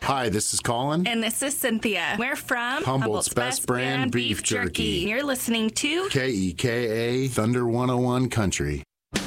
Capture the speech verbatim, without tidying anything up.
Hi, this is Colin. And this is Cynthia. We're from Humboldt's Best Brand Beef Jerky. You're listening to K E K A Thunder one oh one Country.